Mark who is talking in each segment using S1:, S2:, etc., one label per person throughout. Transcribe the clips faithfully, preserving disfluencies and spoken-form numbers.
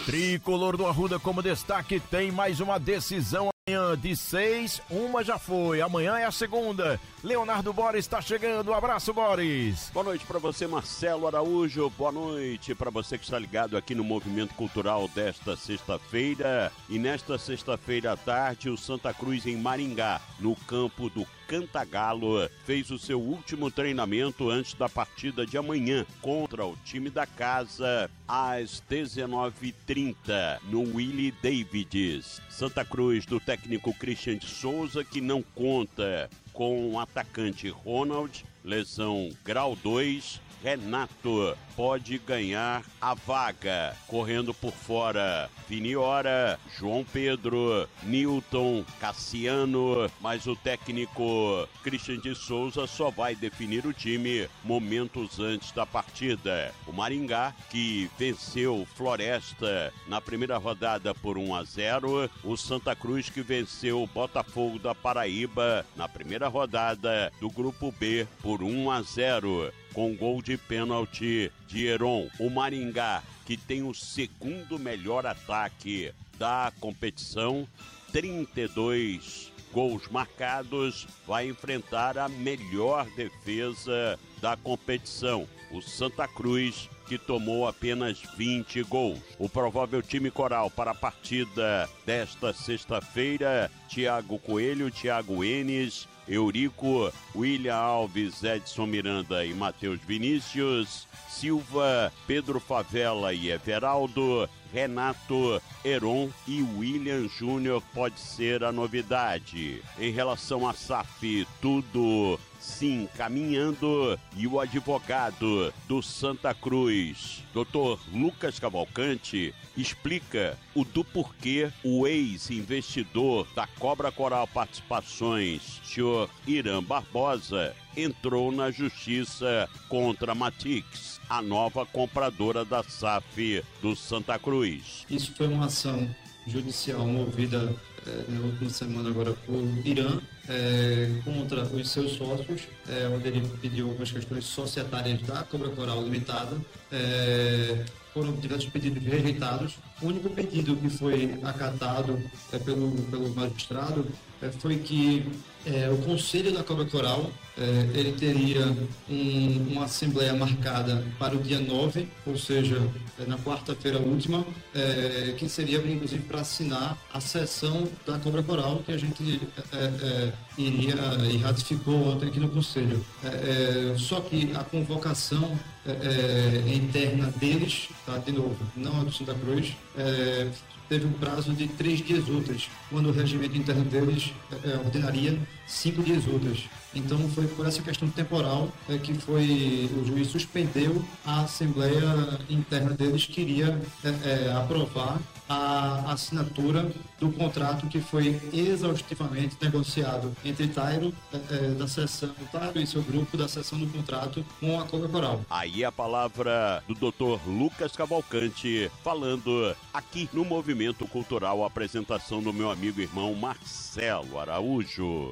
S1: Tricolor do Arruda como destaque, tem mais uma decisão amanhã de seis, uma já foi, amanhã é a segunda. Leonardo Boris está chegando, abraço Boris.
S2: Boa noite para você, Marcelo Araújo, boa noite para você que está ligado aqui no Movimento Cultural desta sexta-feira. E nesta sexta-feira à tarde, o Santa Cruz em Maringá, no campo do Cantagalo, fez o seu último treinamento antes da partida de amanhã contra o time da casa às dezenove e trinta no Willie Davids. Santa Cruz do técnico Christian de Souza, que não conta com o atacante Ronald, lesão grau dois. Renato pode ganhar a vaga, correndo por fora Viniora, João Pedro, Newton, Cassiano, mas o técnico Christian de Souza só vai definir o time momentos antes da partida. O Maringá, que venceu Floresta na primeira rodada por um a zero, o Santa Cruz, que venceu o Botafogo da Paraíba na primeira rodada do Grupo B por um a zero. Com gol de pênalti de Heron. O Maringá, que tem o segundo melhor ataque da competição, trinta e dois gols marcados, vai enfrentar a melhor defesa da competição, o Santa Cruz, que tomou apenas vinte gols. O provável time coral para a partida desta sexta-feira: Thiago Coelho, Thiago Enes, Eurico, William Alves, Edson Miranda e Matheus Vinícius, Silva, Pedro Favela e Everaldo, Renato, Heron e William Júnior pode ser a novidade. Em relação a S A F, tudo sim caminhando, e o advogado do Santa Cruz, doutor Lucas Cavalcante, explica o do porquê o ex-investidor da Cobra Coral Participações, senhor Irã Barbosa, entrou na justiça contra a Matix, a nova compradora da S A F do Santa Cruz.
S3: Isso foi uma ação judicial movida é, na última semana agora por Irã é, contra os seus sócios, é, onde ele pediu algumas questões societárias da Cobra Coral Limitada. É, foram diversos pedidos rejeitados. O único pedido que foi acatado é, pelo, pelo magistrado é, foi que é, o Conselho da Cobra Coral é, ele teria um, uma assembleia marcada para o dia nove, ou seja, é, na quarta-feira última, é, que seria inclusive para assinar a sessão da Cobra Coral, que a gente é, é, iria e ratificou ontem aqui no Conselho. É, é, só que a convocação é, é, interna deles, tá, de novo, não a do Santa Cruz, é, teve um prazo de três dias úteis, quando o regimento interno deles é, ordenaria cinco dias úteis. Então foi por essa questão temporal é, que foi, o juiz suspendeu a Assembleia Interna deles, que iria é, é, aprovar a assinatura do contrato que foi exaustivamente negociado entre Tairo, é, é, da seção, Tairo e seu grupo da seção do contrato com a Cobra Coral.
S2: Aí a palavra do doutor Lucas Cavalcante, falando aqui no Movimento Cultural, a apresentação do meu amigo e irmão Marcelo Araújo.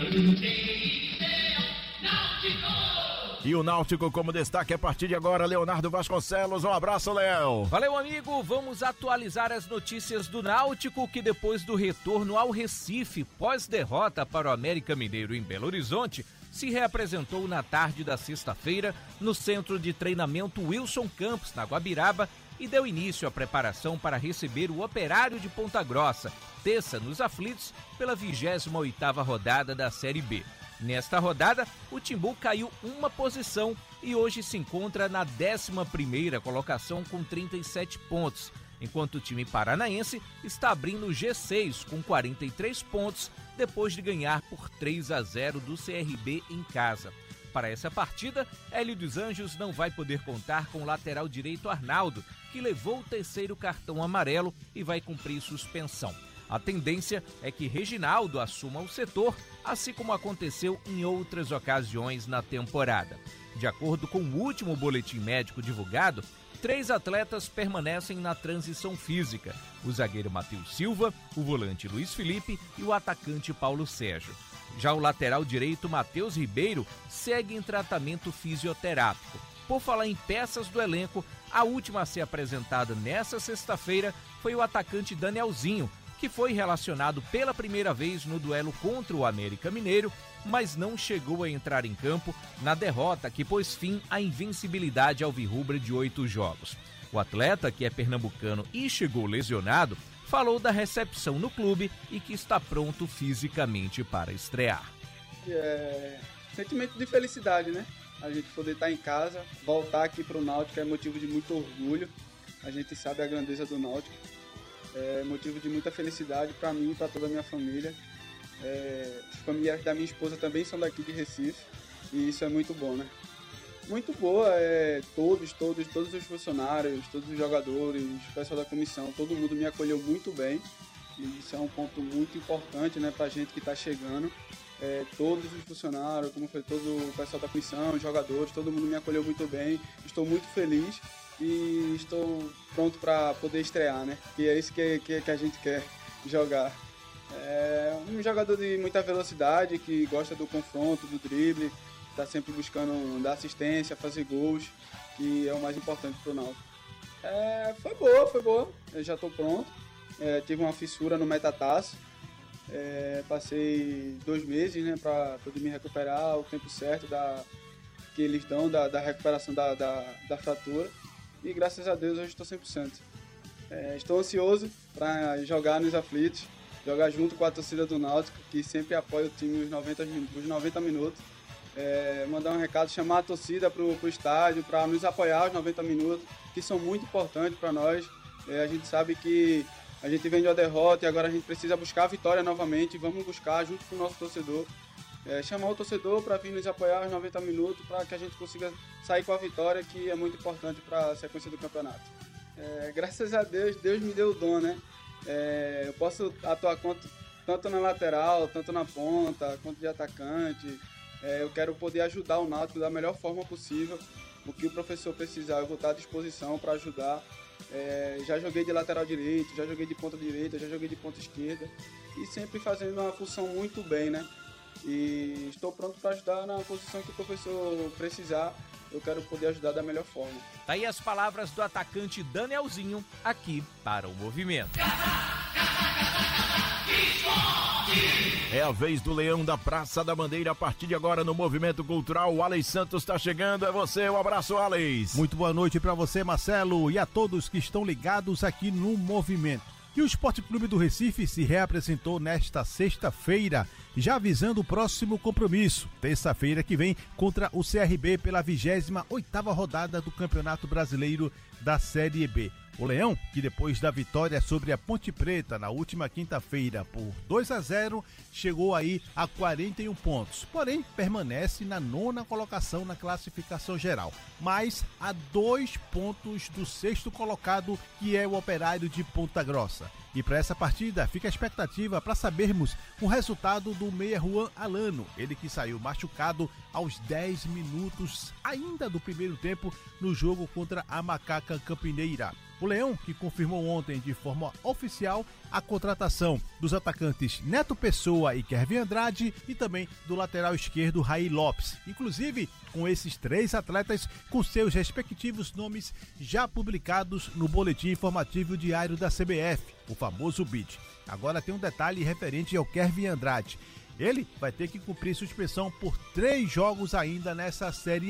S1: E o Náutico como destaque a partir de agora, Leonardo Vasconcelos. Um abraço, Léo.
S4: Valeu, amigo. Vamos atualizar as notícias do Náutico, que depois do retorno ao Recife, pós-derrota para o América Mineiro em Belo Horizonte, se reapresentou na tarde da sexta-feira no Centro de Treinamento Wilson Campos, na Guabiraba, e deu início à preparação para receber o Operário de Ponta Grossa, terça nos aflitos, pela vigésima oitava rodada da Série B. Nesta rodada, o Timbu caiu uma posição e hoje se encontra na décima primeira colocação com trinta e sete pontos, enquanto o time paranaense está abrindo o G seis com quarenta e três pontos, depois de ganhar por três a zero do C R B em casa. Para essa partida, Hélio dos Anjos não vai poder contar com o lateral direito Arnaldo, que levou o terceiro cartão amarelo e vai cumprir suspensão. A tendência é que Reginaldo assuma o setor, assim como aconteceu em outras ocasiões na temporada. De acordo com o último boletim médico divulgado, três atletas permanecem na transição física: o zagueiro Matheus Silva, o volante Luiz Felipe e o atacante Paulo Sérgio. Já o lateral direito Matheus Ribeiro segue em tratamento fisioterápico. Por falar em peças do elenco, A última a ser apresentada nessa sexta-feira foi o atacante Danielzinho, que foi relacionado pela primeira vez no duelo contra o América Mineiro, mas não chegou a entrar em campo na derrota que pôs fim à invencibilidade alvirrubra de oito jogos. O atleta, que é pernambucano e chegou lesionado, falou da recepção no clube e que está pronto fisicamente para estrear.
S5: É sentimento de felicidade, né? A gente poder estar em casa, voltar aqui para o Náutico é motivo de muito orgulho. A gente sabe a grandeza do Náutico. É motivo de muita felicidade para mim e para toda a minha família. É, as famílias da minha esposa também são daqui de Recife e isso é muito bom, né? Muito boa, é, todos, todos, todos os funcionários, todos os jogadores, o pessoal da comissão, todo mundo me acolheu muito bem. E isso é um ponto muito importante, né, para a gente que está chegando. É, todos os funcionários, como foi todo o pessoal da comissão, os jogadores, todo mundo me acolheu muito bem. Estou muito feliz e estou pronto para poder estrear, né? Que é isso que, que, que a gente quer jogar. É um jogador de muita velocidade, que gosta do confronto, do drible, está sempre buscando dar assistência, fazer gols, que é o mais importante para o Náutico. É, foi boa, foi boa, eu já estou pronto. É, tive uma fissura no metataço. É, passei dois meses, né, para poder me recuperar, o tempo certo da, que eles dão da, da recuperação da, da, da fratura, e graças a Deus hoje estou cem por cento. É, estou ansioso para jogar nos aflitos, jogar junto com a torcida do Náutico, que sempre apoia o time nos noventa, nos noventa minutos. É, mandar um recado, chamar a torcida para o estádio, para nos apoiar os noventa minutos, que são muito importantes para nós. É, a gente sabe que a gente vem de uma derrota e agora a gente precisa buscar a vitória novamente. Vamos buscar junto com o nosso torcedor. É, chamar o torcedor para vir nos apoiar aos noventa minutos, para que a gente consiga sair com a vitória, que é muito importante para a sequência do campeonato. É, graças a Deus, Deus me deu o dom, né? É, eu posso atuar quanto, tanto na lateral, tanto na ponta, quanto de atacante. É, eu quero poder ajudar o Náutico da melhor forma possível. O que o professor precisar, eu vou estar à disposição para ajudar. É, já joguei de lateral direito, já joguei de ponta direita, já joguei de ponta esquerda e sempre fazendo uma função muito bem, né? E estou pronto para ajudar na posição que o professor precisar. Eu quero poder ajudar da melhor forma.
S4: Tá aí as palavras do atacante Danielzinho aqui para o Movimento.
S1: É a vez do Leão da Praça da Bandeira. A partir de agora no Movimento Cultural, o Alex Santos está chegando. É você, um abraço, Alex.
S6: Muito boa noite para você, Marcelo, e a todos que estão ligados aqui no Movimento. E o Esporte Clube do Recife se reapresentou nesta sexta-feira, já visando o próximo compromisso, terça-feira que vem, contra o C R B pela vigésima oitava rodada do Campeonato Brasileiro da Série B. O Leão, que depois da vitória sobre a Ponte Preta na última quinta-feira por dois a zero, chegou aí a quarenta e um pontos, porém permanece na nona colocação na classificação geral, mas a dois pontos do sexto colocado, que é o Operário de Ponta Grossa. E para essa partida fica a expectativa para sabermos o resultado do meia Juan Alano, ele que saiu machucado aos dez minutos ainda do primeiro tempo no jogo contra a Macaca Campineira. O Leão, que confirmou ontem de forma oficial a contratação dos atacantes Neto Pessoa e Kervin Andrade e também do lateral esquerdo Raí Lopes. Inclusive, com esses três atletas com seus respectivos nomes já publicados no Boletim Informativo Diário da C B F, o famoso B I D. Agora tem um detalhe referente ao Kervin Andrade. Ele vai ter que cumprir suspensão por três jogos ainda nessa Série